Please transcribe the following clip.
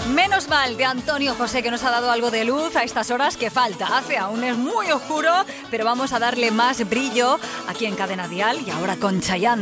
Menos mal de Antonio José, que nos ha dado algo de luz a estas horas que falta. Hace aún es muy oscuro, pero vamos a darle más brillo aquí en Cadena Dial y ahora con Chayanne.